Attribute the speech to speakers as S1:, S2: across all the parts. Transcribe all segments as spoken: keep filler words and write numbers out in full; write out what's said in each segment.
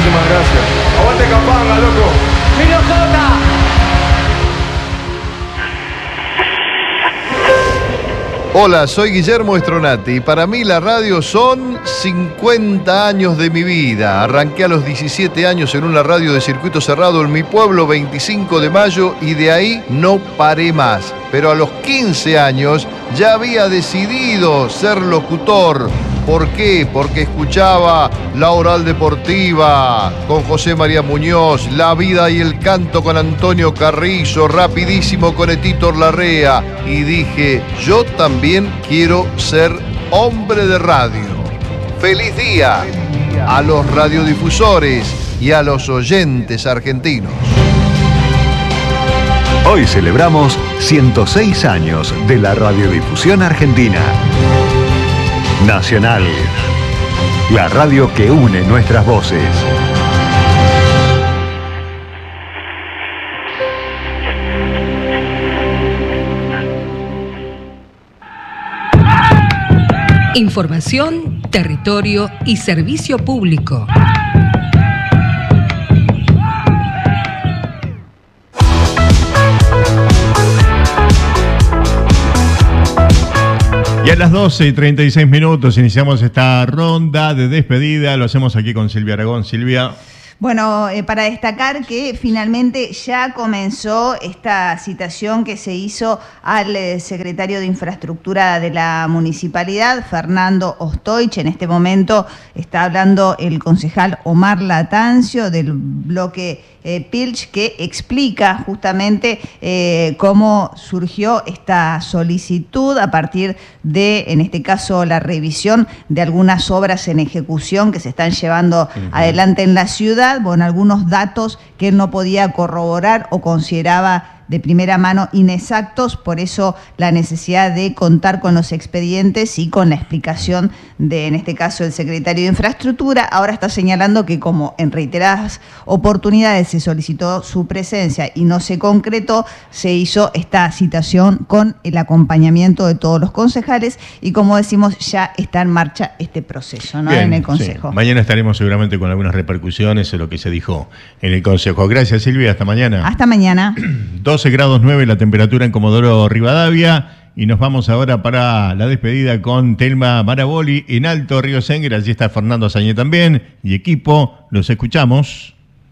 S1: Muchísimas gracias. Aguante Capanga, loco.
S2: ¡Minnesota!
S3: Hola, soy Guillermo Stronati y para mí la radio son cincuenta años de mi vida. Arranqué a los diecisiete años en una radio de circuito cerrado en mi pueblo, veinticinco de mayo, y de ahí no paré más. Pero a los quince años ya había decidido ser locutor. ¿Por qué? Porque escuchaba La Oral Deportiva con José María Muñoz, La Vida y el Canto con Antonio Carrizo, Rapidísimo con Etito Larrea, y dije, yo también quiero ser hombre de radio. ¡Feliz día a los radiodifusores y a los oyentes argentinos!
S4: Hoy celebramos ciento seis años de la radiodifusión argentina. Nacional, la radio que une nuestras voces.
S5: Información, territorio y servicio público.
S6: Y a las doce y treinta y seis minutos iniciamos esta ronda de despedida. Lo hacemos aquí con Silvia Aragón. Silvia.
S7: Bueno, eh, para destacar que finalmente ya comenzó esta citación que se hizo al eh, secretario de Infraestructura de la Municipalidad, Fernando Ostoich. En este momento está hablando el concejal Omar Latancio del bloque eh, Pilch, que explica justamente eh, cómo surgió esta solicitud a partir de, en este caso, la revisión de algunas obras en ejecución que se están llevando uh-huh. adelante en la ciudad. Bueno, algunos datos que él no podía corroborar o consideraba de primera mano inexactos, por eso la necesidad de contar con los expedientes y con la explicación de, en este caso, el secretario de Infraestructura. Ahora está señalando que como en reiteradas oportunidades se solicitó su presencia y no se concretó, se hizo esta citación con el acompañamiento de todos los concejales y, como decimos, ya está en marcha este proceso, ¿no? Bien, en el Consejo.
S6: Sí. Mañana estaremos seguramente con algunas repercusiones de lo que se dijo en el Consejo. Gracias, Silvia. Hasta mañana.
S7: Hasta mañana.
S6: doce grados nueve la temperatura en Comodoro Rivadavia, y nos vamos ahora para la despedida con Telma Maraboli en Alto Río Senguer. Allí está Fernando Azañé también y equipo. Los escuchamos.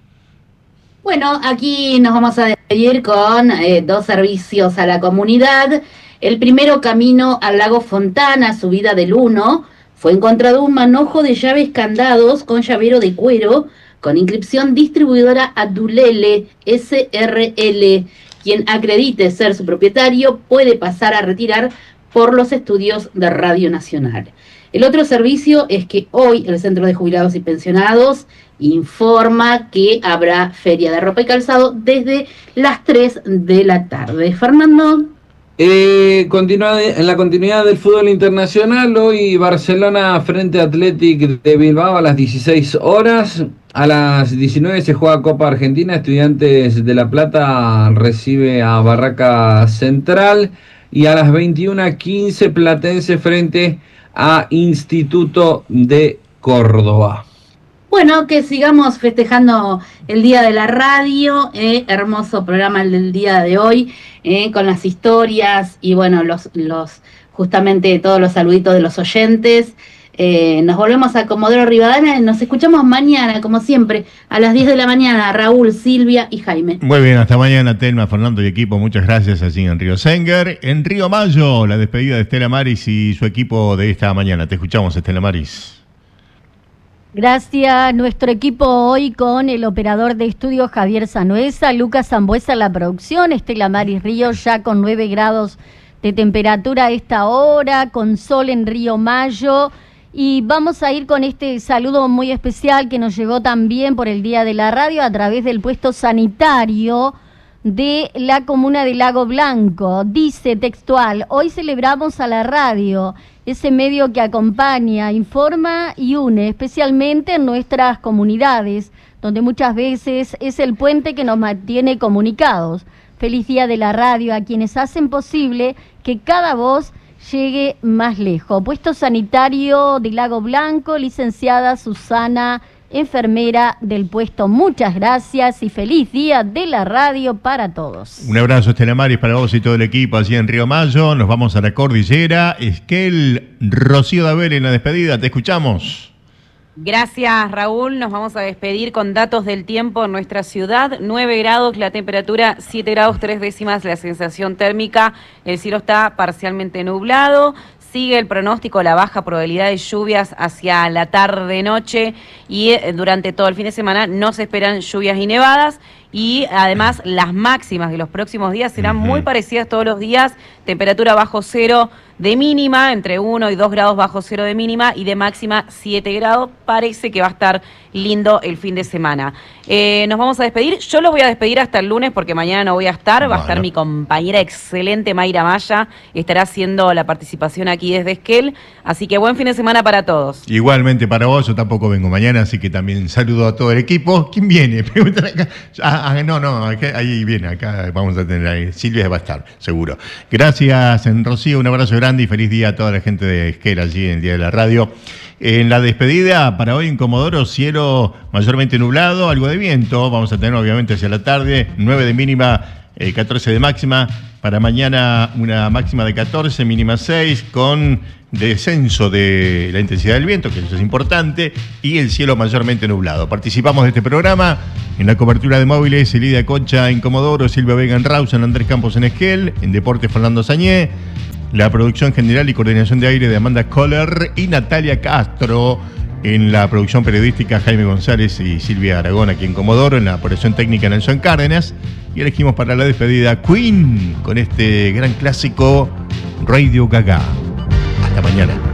S8: Bueno, aquí nos vamos a despedir con eh, dos servicios a la comunidad. El primero, camino al lago Fontana, subida del uno, fue encontrado un manojo de llaves candados con llavero de cuero con inscripción distribuidora Adulele S R L. Quien acredite ser su propietario puede pasar a retirar por los estudios de Radio Nacional. El otro servicio es que hoy el Centro de Jubilados y Pensionados informa que habrá feria de ropa y calzado desde las tres de la tarde. Fernando.
S9: Eh, continúa en la continuidad del fútbol internacional, hoy Barcelona frente a Athletic de Bilbao a las dieciséis horas. A las diecinueve se juega Copa Argentina, Estudiantes de La Plata recibe a Barraca Central, y a las veintiuna quince Platense frente a Instituto de Córdoba.
S8: Bueno, que sigamos festejando el Día de la Radio, eh, hermoso programa el del día de hoy, eh, con las historias y bueno, los, los justamente todos los saluditos de los oyentes. Eh, nos volvemos a Comodoro Rivadavia, nos escuchamos mañana, como siempre, a las diez de la mañana, Raúl, Silvia y Jaime.
S6: Muy bien, hasta mañana, Telma, Fernando y equipo, muchas gracias allí en Río Senguer. En Río Mayo, la despedida de Estela Maris y su equipo de esta mañana. Te escuchamos, Estela Maris.
S10: Gracias, nuestro equipo hoy con el operador de estudio Javier Sanuesa, Lucas Zambuesa en la producción, Estela Maris Ríos ya con nueve grados de temperatura a esta hora, con sol en Río Mayo. Y vamos a ir con este saludo muy especial que nos llegó también por el Día de la Radio a través del puesto sanitario de la comuna de Lago Blanco. Dice textual: hoy celebramos a la radio, ese medio que acompaña, informa y une, especialmente en nuestras comunidades, donde muchas veces es el puente que nos mantiene comunicados. Feliz Día de la Radio a quienes hacen posible que cada voz llegue más lejos. Puesto sanitario de Lago Blanco, licenciada Susana enfermera del puesto. Muchas gracias y feliz día de la radio para todos.
S6: Un abrazo, Estela Maris, para vos y todo el equipo allí en Río Mayo. Nos vamos a la cordillera. Esquel, Rocío Dabel en la despedida. Te escuchamos.
S2: Gracias, Raúl. Nos vamos a despedir con datos del tiempo en nuestra ciudad. nueve grados, la temperatura siete grados tres décimas, la sensación térmica. El cielo está parcialmente nublado. Sigue el pronóstico, la baja probabilidad de lluvias hacia la tarde-noche y eh, durante todo el fin de semana no se esperan lluvias y nevadas. Y además las máximas de los próximos días serán uh-huh. muy parecidas todos los días. Temperatura bajo cero de mínima, entre uno y dos grados bajo cero de mínima y de máxima siete grados. Parece que va a estar lindo el fin de semana. Eh, nos vamos a despedir. Yo los voy a despedir hasta el lunes porque mañana no voy a estar. Va bueno. a estar mi compañera excelente Mayra Maya. Estará haciendo la participación aquí desde Esquel. Así que buen fin de semana para todos.
S6: Igualmente para vos. Yo tampoco vengo mañana, así que también saludo a todo el equipo. ¿Quién viene? Preguntan acá. Ah, Ah, no, no, acá, ahí viene, acá vamos a tener ahí. Silvia va a estar, seguro. Gracias, Rocío, un abrazo grande y feliz día a toda la gente de Esquel allí en el Día de la Radio. En la despedida, para hoy en Comodoro, cielo mayormente nublado, algo de viento. Vamos a tener obviamente hacia la tarde, nueve de mínima, eh, catorce de máxima. Para mañana una máxima de catorce, mínima seis, con descenso de la intensidad del viento, que eso es importante, y el cielo mayormente nublado. Participamos de este programa en la cobertura de móviles, Elidia Concha en Comodoro, Silvia Vega en Rawson, Andrés Campos en Esquel, en Deportes Fernando Sañé, la producción general y coordinación de aire de Amanda Kohler y Natalia Castro, en la producción periodística Jaime González y Silvia Aragón aquí en Comodoro, en la operación técnica Nelson Cárdenas, y elegimos para la despedida Queen con este gran clásico Radio Gaga. Hasta mañana.